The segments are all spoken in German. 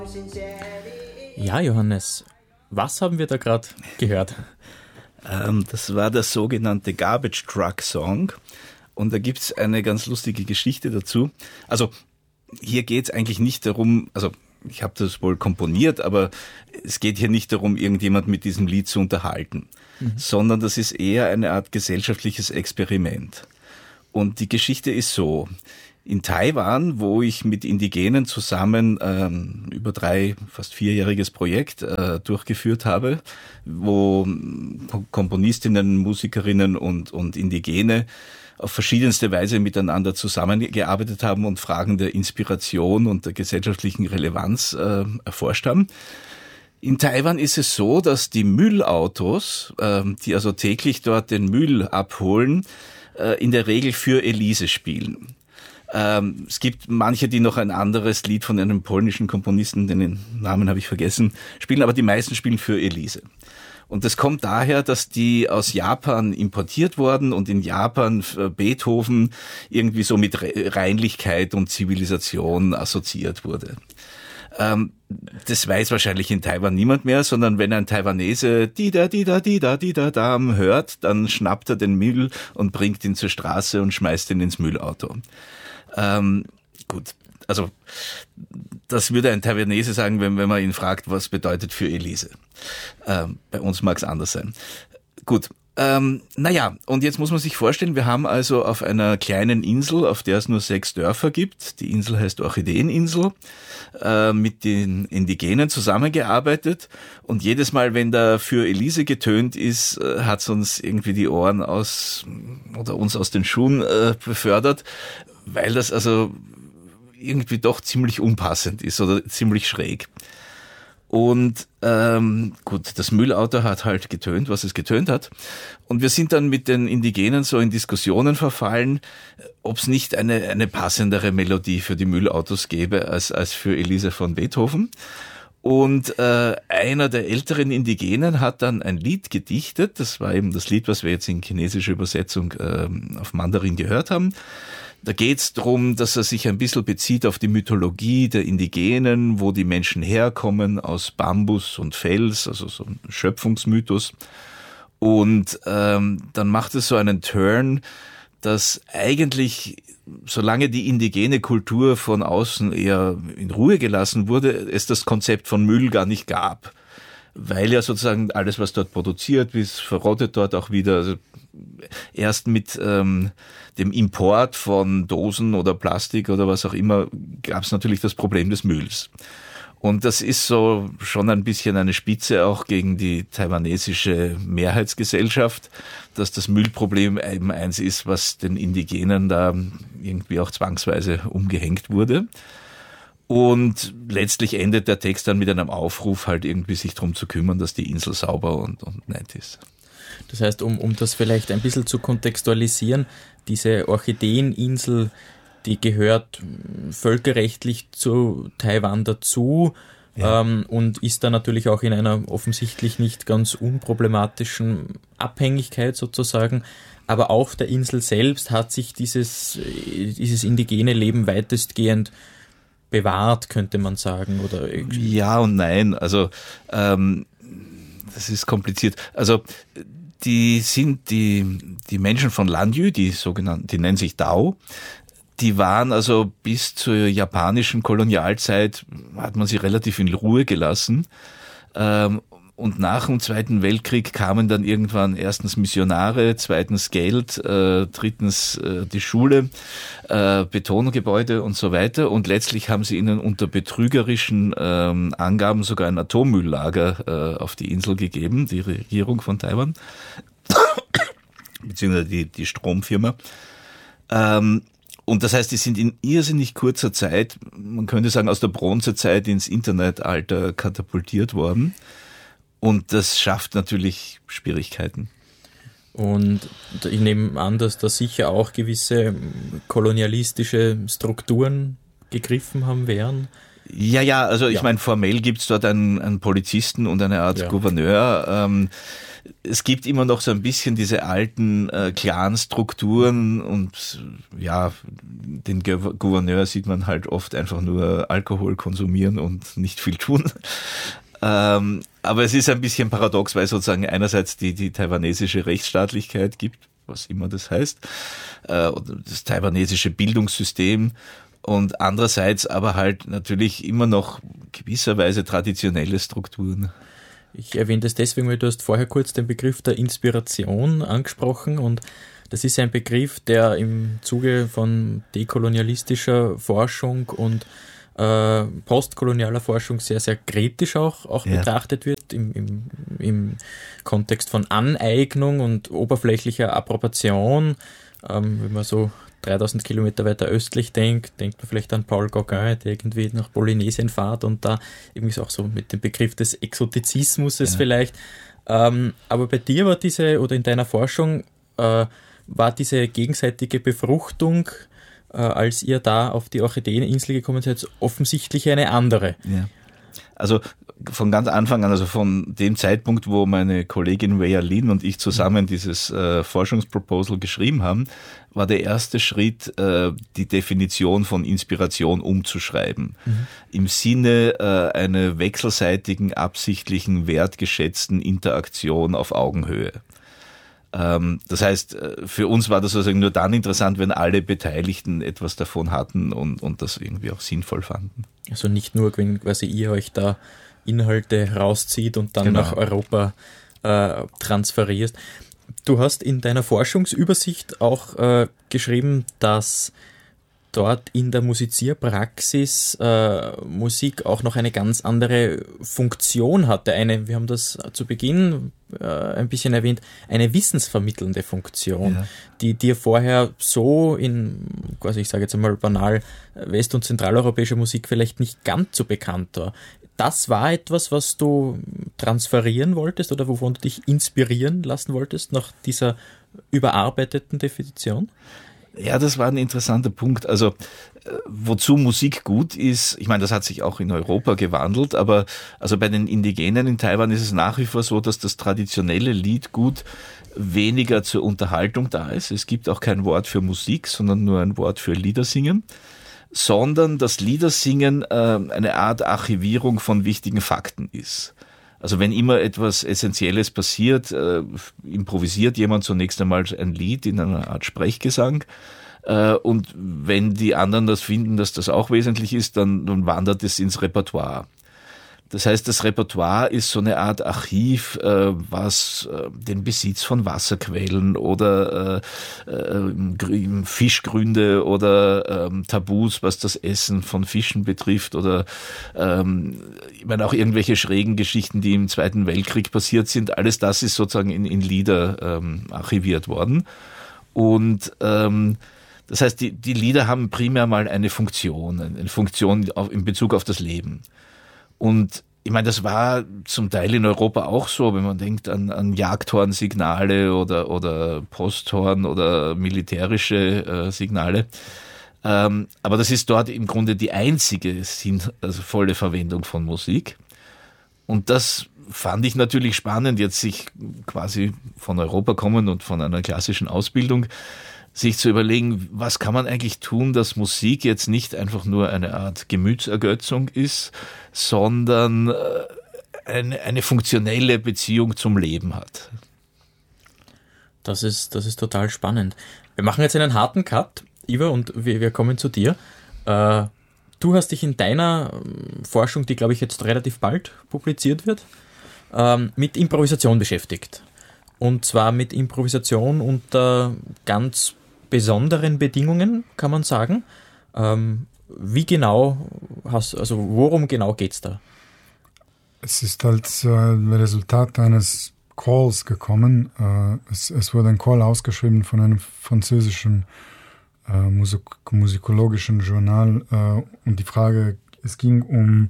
Ja, Johannes, was haben wir da gerade gehört? Das war der sogenannte Garbage Truck Song. Und da gibt's eine ganz lustige Geschichte dazu. Also hier geht's eigentlich nicht darum, also ich habe das wohl komponiert, aber es geht hier nicht darum, irgendjemand mit diesem Lied zu unterhalten, sondern das ist eher eine Art gesellschaftliches Experiment. Und die Geschichte ist so: In Taiwan, wo ich mit Indigenen zusammen über fast 4-jähriges Projekt durchgeführt habe, wo Komponistinnen, Musikerinnen und Indigene auf verschiedenste Weise miteinander zusammengearbeitet haben und Fragen der Inspiration und der gesellschaftlichen Relevanz erforscht haben. In Taiwan ist es so, dass die Müllautos, die also täglich dort den Müll abholen, in der Regel für Elise spielen. Es gibt manche, die noch ein anderes Lied von einem polnischen Komponisten, den Namen habe ich vergessen, spielen, aber die meisten spielen für Elise. Und das kommt daher, dass die aus Japan importiert wurden und in Japan Beethoven irgendwie so mit Reinlichkeit und Zivilisation assoziiert wurde. Das weiß wahrscheinlich in Taiwan niemand mehr, sondern wenn ein Taiwanese Dida hört, dann schnappt er den Müll und bringt ihn zur Straße und schmeißt ihn ins Müllauto. Gut, also das würde ein Taiwanese sagen, wenn man ihn fragt, was bedeutet für Elise. Bei uns mag es anders sein. Gut, und jetzt muss man sich vorstellen, wir haben also auf einer kleinen Insel, auf der es nur 6 Dörfer gibt, die Insel heißt Orchideeninsel, mit den Indigenen zusammengearbeitet, und jedes Mal, wenn da für Elise getönt ist, hat's uns irgendwie die Ohren uns aus den Schuhen befördert, weil das also irgendwie doch ziemlich unpassend ist oder ziemlich schräg. Und gut, das Müllauto hat halt getönt, was es getönt hat. Und wir sind dann mit den Indigenen so in Diskussionen verfallen, ob es nicht eine passendere Melodie für die Müllautos gäbe als für Elise von Beethoven. Und einer der älteren Indigenen hat dann ein Lied gedichtet. Das war eben das Lied, was wir jetzt in chinesischer Übersetzung auf Mandarin gehört haben. Da geht's drum, dass er sich ein bisschen bezieht auf die Mythologie der Indigenen, wo die Menschen herkommen, aus Bambus und Fels, also so ein Schöpfungsmythos. Und dann macht es so einen Turn, dass eigentlich, solange die indigene Kultur von außen eher in Ruhe gelassen wurde, es das Konzept von Müll gar nicht gab. Weil ja sozusagen alles, was dort produziert wird, verrottet dort auch wieder. Also erst mit dem Import von Dosen oder Plastik oder was auch immer gab es natürlich das Problem des Mülls. Und das ist so schon ein bisschen eine Spitze auch gegen die taiwanesische Mehrheitsgesellschaft, dass das Müllproblem eben eins ist, was den Indigenen da irgendwie auch zwangsweise umgehängt wurde. Und letztlich endet der Text dann mit einem Aufruf, halt irgendwie sich drum zu kümmern, dass die Insel sauber und nett ist. Das heißt, um das vielleicht ein bisschen zu kontextualisieren, diese Orchideeninsel, die gehört völkerrechtlich zu Taiwan dazu, ja, und ist da natürlich auch in einer offensichtlich nicht ganz unproblematischen Abhängigkeit sozusagen. Aber auf der Insel selbst hat sich dieses indigene Leben weitestgehend bewahrt, könnte man sagen, oder? Ja und nein, also das ist kompliziert. Also die Menschen von Lanyu, die nennen sich Dao, die waren also bis zur japanischen Kolonialzeit, hat man sie relativ in Ruhe gelassen. Und nach dem Zweiten Weltkrieg kamen dann irgendwann erstens Missionare, zweitens Geld, drittens die Schule, Betongebäude und so weiter. Und letztlich haben sie ihnen unter betrügerischen Angaben sogar ein Atommülllager auf die Insel gegeben, die Regierung von Taiwan, beziehungsweise die Stromfirma. Und das heißt, die sind in irrsinnig kurzer Zeit, man könnte sagen aus der Bronzezeit ins Internetalter katapultiert worden. Und das schafft natürlich Schwierigkeiten. Und ich nehme an, dass da sicher auch gewisse kolonialistische Strukturen gegriffen haben werden. Ja, also ich meine, formell gibt's dort einen Polizisten und eine Art Gouverneur. es gibt immer noch so ein bisschen diese alten Clan-Strukturen und ja, den Gouverneur sieht man halt oft einfach nur Alkohol konsumieren und nicht viel tun. Aber es ist ein bisschen paradox, weil sozusagen einerseits die taiwanesische Rechtsstaatlichkeit gibt, was immer das heißt, das taiwanesische Bildungssystem und andererseits aber halt natürlich immer noch gewisserweise traditionelle Strukturen. Ich erwähne das deswegen, weil du hast vorher kurz den Begriff der Inspiration angesprochen und das ist ein Begriff, der im Zuge von dekolonialistischer Forschung und postkolonialer Forschung sehr, sehr kritisch auch betrachtet wird im Kontext von Aneignung und oberflächlicher Approbation. Wenn man so 3000 Kilometer weiter östlich denkt man vielleicht an Paul Gauguin, der irgendwie nach Polynesien fährt und da irgendwie auch so mit dem Begriff des Exotizismus vielleicht. Aber bei dir war in deiner Forschung war diese gegenseitige Befruchtung, als ihr da auf die Orchideeninsel gekommen seid, offensichtlich eine andere. Ja. Also von ganz Anfang an, also von dem Zeitpunkt, wo meine Kollegin Wei Lin und ich zusammen dieses Forschungsproposal geschrieben haben, war der erste Schritt, die Definition von Inspiration umzuschreiben. Im Sinne einer wechselseitigen, absichtlichen, wertgeschätzten Interaktion auf Augenhöhe. Das heißt, für uns war das sozusagen nur dann interessant, wenn alle Beteiligten etwas davon hatten und das irgendwie auch sinnvoll fanden. Also nicht nur, wenn quasi ihr euch da Inhalte rauszieht und dann nach Europa transferiert. Du hast in deiner Forschungsübersicht auch geschrieben, dass dort in der Musizierpraxis Musik auch noch eine ganz andere Funktion hatte. Wir haben das zu Beginn ein bisschen erwähnt, eine wissensvermittelnde Funktion, die dir vorher so in, quasi ich sage jetzt einmal banal, west- und zentraleuropäischer Musik vielleicht nicht ganz so bekannt war. Das war etwas, was du transferieren wolltest oder wovon du dich inspirieren lassen wolltest nach dieser überarbeiteten Definition? Ja, das war ein interessanter Punkt. Also wozu Musik gut ist, ich meine, das hat sich auch in Europa gewandelt, aber also bei den Indigenen in Taiwan ist es nach wie vor so, dass das traditionelle Liedgut weniger zur Unterhaltung da ist. Es gibt auch kein Wort für Musik, sondern nur ein Wort für Liedersingen, sondern das Liedersingen eine Art Archivierung von wichtigen Fakten ist. Also wenn immer etwas Essentielles passiert, improvisiert jemand zunächst einmal ein Lied in einer Art Sprechgesang. Und wenn die anderen das finden, dass das auch wesentlich ist, dann wandert es ins Repertoire. Das heißt, das Repertoire ist so eine Art Archiv, was den Besitz von Wasserquellen oder Fischgründe oder Tabus, was das Essen von Fischen betrifft oder ich meine auch irgendwelche schrägen Geschichten, die im Zweiten Weltkrieg passiert sind. Alles das ist sozusagen in Lieder archiviert worden. Und das heißt, die Lieder haben primär mal eine Funktion in Bezug auf das Leben. Und ich meine, das war zum Teil in Europa auch so, wenn man denkt an Jagdhornsignale oder Posthorn oder militärische Signale. Aber das ist dort im Grunde die einzige sinnvolle Verwendung von Musik. Und das fand ich natürlich spannend, jetzt sich quasi von Europa kommen und von einer klassischen Ausbildung, sich zu überlegen, was kann man eigentlich tun, dass Musik jetzt nicht einfach nur eine Art Gemütsergötzung ist, sondern eine funktionelle Beziehung zum Leben hat. Das ist total spannend. Wir machen jetzt einen harten Cut, Ivar, und wir kommen zu dir. Du hast dich in deiner Forschung, die glaube ich jetzt relativ bald publiziert wird, mit Improvisation beschäftigt. Und zwar mit Improvisation unter ganz besonderen Bedingungen, kann man sagen. Wie genau worum genau geht's da? Es ist als Resultat eines Calls gekommen. Es wurde ein Call ausgeschrieben von einem französischen musikologischen Journal und die Frage, es ging um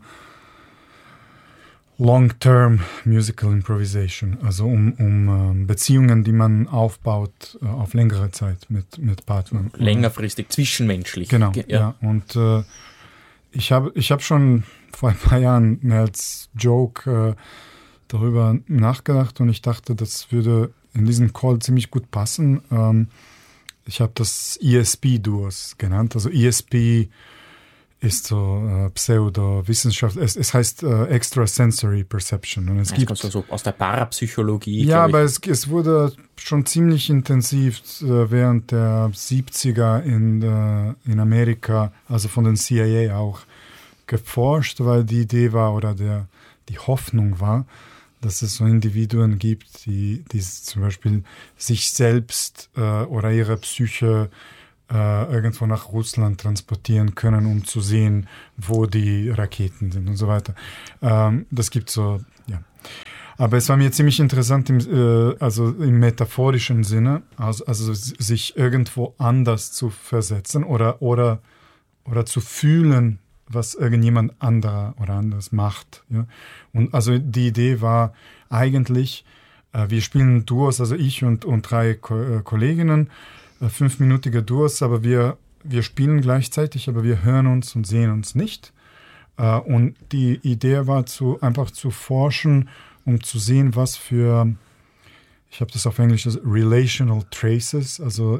Long-Term Musical Improvisation, also um Beziehungen, die man aufbaut auf längere Zeit mit Partnern. Längerfristig, zwischenmenschlich. Genau, ja. Und ich hab schon vor ein paar Jahren mehr als Joke darüber nachgedacht und ich dachte, das würde in diesen Call ziemlich gut passen. Ich habe das ESP-Duos genannt. Also ESP ist so Pseudo-Wissenschaft. Es heißt Extrasensory Perception. Und es gibt also aus der Parapsychologie. Ja, aber es wurde schon ziemlich intensiv während der 70er in Amerika, also von den CIA auch, geforscht, weil die Idee war oder die Hoffnung war, dass es so Individuen gibt, die zum Beispiel sich selbst oder ihre Psyche irgendwo nach Russland transportieren können, um zu sehen, wo die Raketen sind und so weiter. Das gibt so, ja. Aber es war mir ziemlich interessant, also im metaphorischen Sinne, also sich irgendwo anders zu versetzen oder zu fühlen, was irgendjemand anderes macht. Ja? Und also die Idee war eigentlich, wir spielen Duos, also ich und 3 Kolleginnen, 5-minütige Duos, aber wir spielen gleichzeitig, aber wir hören uns und sehen uns nicht. Und die Idee war einfach zu forschen, um zu sehen, was für, ich habe das auf Englisch, Relational Traces, also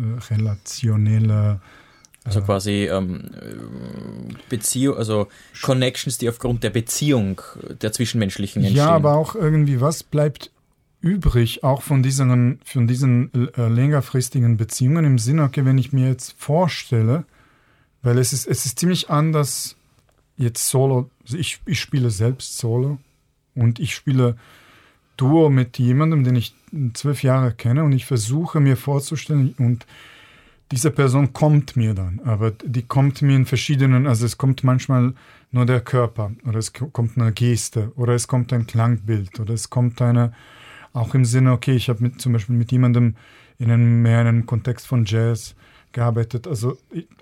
relationelle Also quasi Beziehung, also Connections, die aufgrund der Beziehung der zwischenmenschlichen entstehen. Ja, aber auch irgendwie, was bleibt übrig, auch von diesen längerfristigen Beziehungen im Sinne, okay, wenn ich mir jetzt vorstelle, weil es ist ziemlich anders jetzt Solo, also ich spiele selbst Solo und ich spiele Duo mit jemandem, den ich 12 Jahre kenne und ich versuche mir vorzustellen und diese Person kommt mir dann, aber die kommt mir in verschiedenen, also es kommt manchmal nur der Körper oder es kommt eine Geste oder es kommt ein Klangbild oder es kommt auch im Sinne, okay, ich habe zum Beispiel mit jemandem in einem Kontext von Jazz gearbeitet, also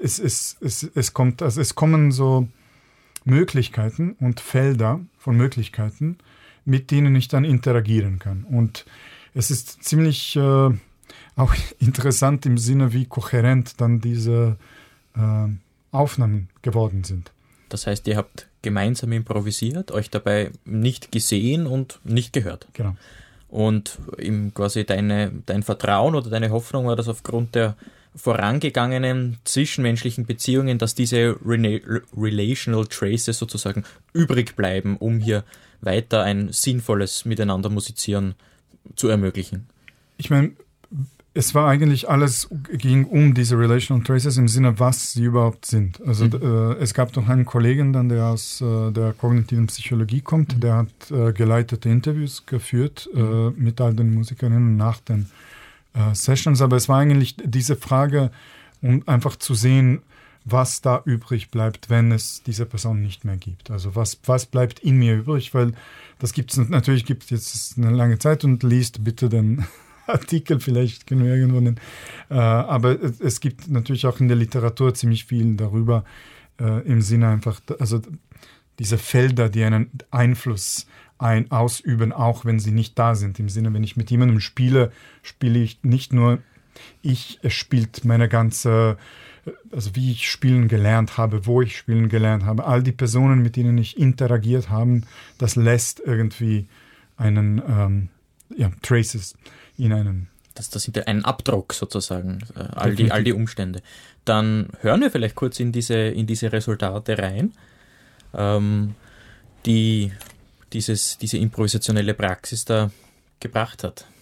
es kommen so Möglichkeiten und Felder von Möglichkeiten, mit denen ich dann interagieren kann und es ist ziemlich auch interessant im Sinne, wie kohärent dann diese Aufnahmen geworden sind. Das heißt, ihr habt gemeinsam improvisiert, euch dabei nicht gesehen und nicht gehört. Genau. Und quasi dein Vertrauen oder deine Hoffnung war das aufgrund der vorangegangenen zwischenmenschlichen Beziehungen, dass diese Relational Traces sozusagen übrig bleiben, um hier weiter ein sinnvolles Miteinander musizieren zu ermöglichen. Ich meine, es war eigentlich alles, ging um diese Relational Traces im Sinne, was sie überhaupt sind. Also es gab noch einen Kollegen dann, der aus der kognitiven Psychologie kommt, der hat geleitete Interviews geführt mit all den Musikerinnen nach den Sessions, aber es war eigentlich diese Frage, um einfach zu sehen, was da übrig bleibt, wenn es diese Person nicht mehr gibt. Also was bleibt in mir übrig, weil das gibt jetzt eine lange Zeit und liest bitte den Artikel, vielleicht können wir irgendwo nennen. Aber es gibt natürlich auch in der Literatur ziemlich viel darüber, im Sinne einfach, also diese Felder, die einen Einfluss ausüben, auch wenn sie nicht da sind. Im Sinne, wenn ich mit jemandem spiele ich nicht nur, es spielt meine ganze, also wie ich spielen gelernt habe, wo ich spielen gelernt habe, all die Personen, mit denen ich interagiert habe, das lässt irgendwie einen, Traces in einem. Das sind einen Abdruck sozusagen, all die Umstände. Dann hören wir vielleicht kurz in diese Resultate rein, die diese improvisationelle Praxis da gebracht hat.